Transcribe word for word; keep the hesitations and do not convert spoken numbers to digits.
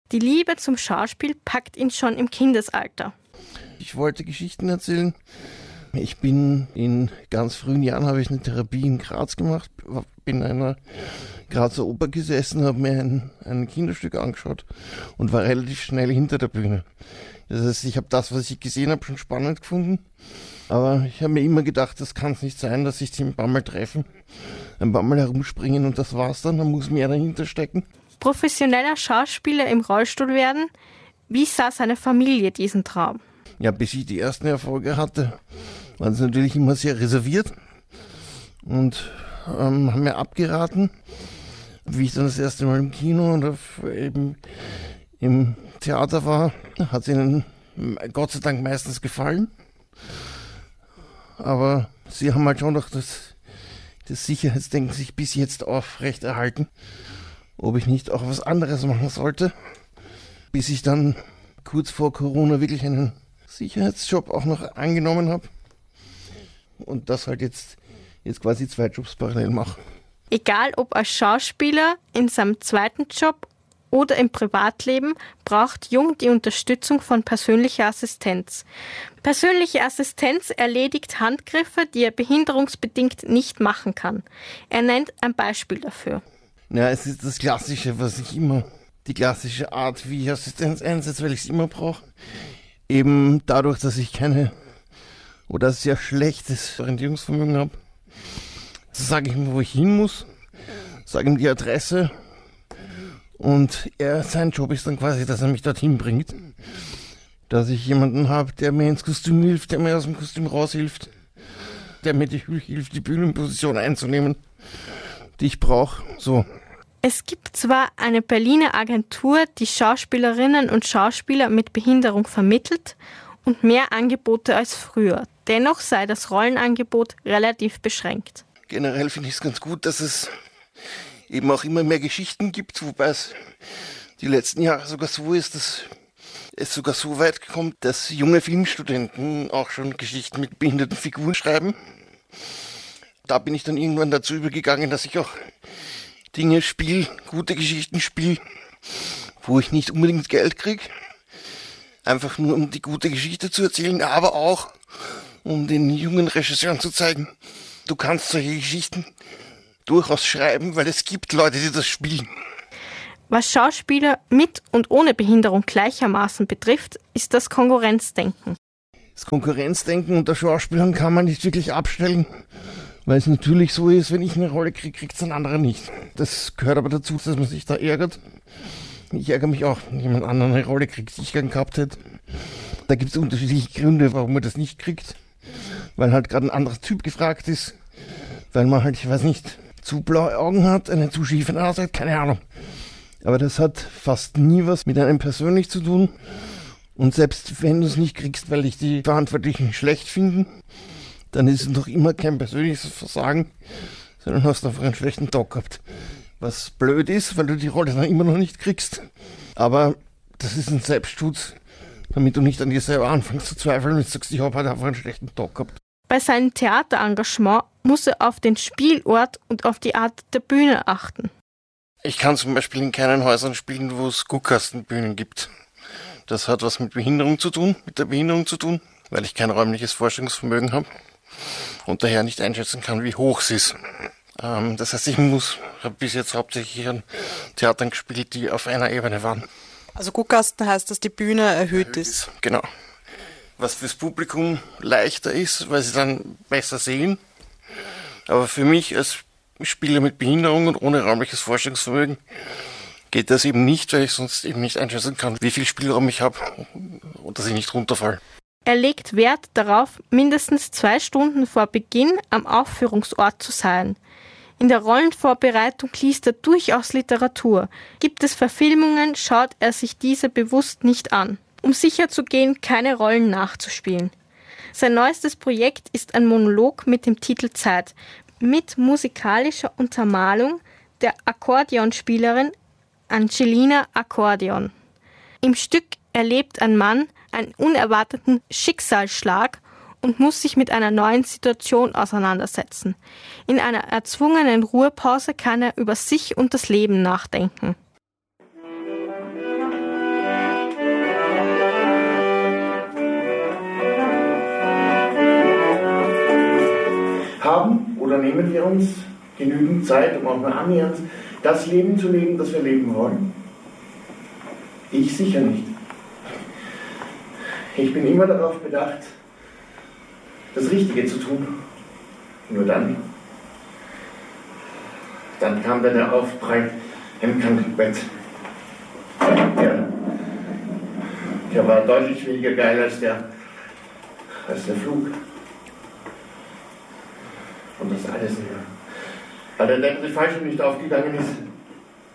Die Liebe zum Schauspiel packt ihn schon im Kindesalter. Ich wollte Geschichten erzählen. Ich bin in ganz frühen Jahren, habe ich eine Therapie in Graz gemacht, bin in einer Grazer Oper gesessen, habe mir ein, ein Kinderstück angeschaut und war relativ schnell hinter der Bühne. Das heißt, ich habe das, was ich gesehen habe, schon spannend gefunden. Aber ich habe mir immer gedacht, das kann es nicht sein, dass sich die ein paar Mal treffen, ein paar Mal herumspringen und das war's dann, dann muss mehr dahinter stecken. Professioneller Schauspieler im Rollstuhl werden, wie sah seine Familie diesen Traum? Ja, bis ich die ersten Erfolge hatte, waren sie natürlich immer sehr reserviert und ähm, haben mir abgeraten. Wie ich dann das erste Mal im Kino oder eben im Theater war, hat es ihnen Gott sei Dank meistens gefallen. Aber sie haben halt schon noch das, das Sicherheitsdenken sich bis jetzt aufrechterhalten, ob ich nicht auch was anderes machen sollte, bis ich dann kurz vor Corona wirklich einen Sicherheitsjob auch noch angenommen habe und das halt jetzt, jetzt quasi zwei Jobs parallel mache. Egal ob als Schauspieler, in seinem zweiten Job oder im Privatleben, braucht Jung die Unterstützung von persönlicher Assistenz. Persönliche Assistenz erledigt Handgriffe, die er behinderungsbedingt nicht machen kann. Er nennt ein Beispiel dafür. Ja, es ist das Klassische, was ich immer, die klassische Art, wie ich Assistenz einsetze, weil ich es immer brauche. Eben dadurch, dass ich keine oder sehr schlechtes Orientierungsvermögen habe. So sage ich ihm, wo ich hin muss, sage ihm die Adresse und er, sein Job ist dann quasi, dass er mich dorthin bringt. Dass ich jemanden habe, der mir ins Kostüm hilft, der mir aus dem Kostüm raushilft, der mir die hilft, die Bühnenposition einzunehmen, die ich brauche. So. Es gibt zwar eine Berliner Agentur, die Schauspielerinnen und Schauspieler mit Behinderung vermittelt und mehr Angebote als früher. Dennoch sei das Rollenangebot relativ beschränkt. Generell finde ich es ganz gut, dass es eben auch immer mehr Geschichten gibt, wobei es die letzten Jahre sogar so ist, dass es sogar so weit kommt, dass junge Filmstudenten auch schon Geschichten mit behinderten Figuren schreiben. Da bin ich dann irgendwann dazu übergegangen, dass ich auch Dinge spiele, gute Geschichten spiele, wo ich nicht unbedingt Geld kriege. Einfach nur, um die gute Geschichte zu erzählen, aber auch, um den jungen Regisseuren zu zeigen, du kannst solche Geschichten durchaus schreiben, weil es gibt Leute, die das spielen. Was Schauspieler mit und ohne Behinderung gleichermaßen betrifft, ist das Konkurrenzdenken. Das Konkurrenzdenken unter Schauspielern kann man nicht wirklich abstellen, weil es natürlich so ist, wenn ich eine Rolle kriege, kriegt es ein anderer nicht. Das gehört aber dazu, dass man sich da ärgert. Ich ärgere mich auch, wenn jemand anderen eine Rolle kriegt, die ich gern gehabt hätte. Da gibt es unterschiedliche Gründe, warum man das nicht kriegt. Weil halt gerade ein anderer Typ gefragt ist. Weil man halt, ich weiß nicht, zu blaue Augen hat, eine zu schiefe Nase hat, keine Ahnung. Aber das hat fast nie was mit einem persönlich zu tun. Und selbst wenn du es nicht kriegst, weil dich die Verantwortlichen schlecht finden, dann ist es noch immer kein persönliches Versagen, sondern hast einfach einen schlechten Tag gehabt. Was blöd ist, weil du die Rolle dann immer noch nicht kriegst. Aber das ist ein Selbstschutz, damit du nicht an dir selber anfängst zu zweifeln und sagst, ich habe halt einfach einen schlechten Tag gehabt. Bei seinem Theaterengagement muss er auf den Spielort und auf die Art der Bühne achten. Ich kann zum Beispiel in keinen Häusern spielen, wo es Guckkastenbühnen gibt. Das hat was mit Behinderung zu tun, mit der Behinderung zu tun, weil ich kein räumliches Vorstellungsvermögen habe und daher nicht einschätzen kann, wie hoch es ist. Ähm, das heißt, ich muss, habe bis jetzt hauptsächlich an Theatern gespielt, die auf einer Ebene waren. Also Guckkasten heißt, dass die Bühne erhöht, erhöht ist. ist. Genau. Was fürs Publikum leichter ist, weil sie dann besser sehen. Aber für mich als Spieler mit Behinderung und ohne räumliches Vorstellungsvermögen geht das eben nicht, weil ich sonst eben nicht einschätzen kann, wie viel Spielraum ich habe und dass ich nicht runterfalle. Er legt Wert darauf, mindestens zwei Stunden vor Beginn am Aufführungsort zu sein. In der Rollenvorbereitung liest er durchaus Literatur. Gibt es Verfilmungen, schaut er sich diese bewusst nicht an, um sicherzugehen, keine Rollen nachzuspielen. Sein neuestes Projekt ist ein Monolog mit dem Titel Zeit, mit musikalischer Untermalung der Akkordeonspielerin Angelina Akkordeon. Im Stück erlebt ein Mann einen unerwarteten Schicksalsschlag und muss sich mit einer neuen Situation auseinandersetzen. In einer erzwungenen Ruhepause kann er über sich und das Leben nachdenken. nehmen wir uns genügend Zeit, um auch nur annähernd das Leben zu leben, das wir leben wollen? Ich sicher nicht. Ich bin immer darauf bedacht, das Richtige zu tun. Nur dann. Dann kam da der Aufprall im Krankenbett. Der, der war deutlich weniger geil als der, als der Flug. Und das alles nur, weil der Depp Fallschirm nicht aufgegangen ist.